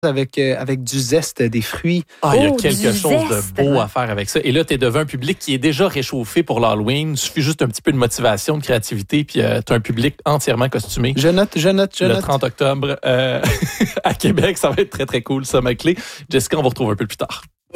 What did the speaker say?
avec du zeste, des fruits. Ah, il y a quelque chose de beau à faire avec ça. Et là, tu es devant un public qui est déjà réchauffé pour l'Halloween. Il suffit juste un petit peu de motivation, de créativité, puis tu as un public entièrement costumé. Je note. Le 30 octobre à Québec, ça va être très, très cool, ça, ma clé. Jessica, on vous retrouve un peu plus tard.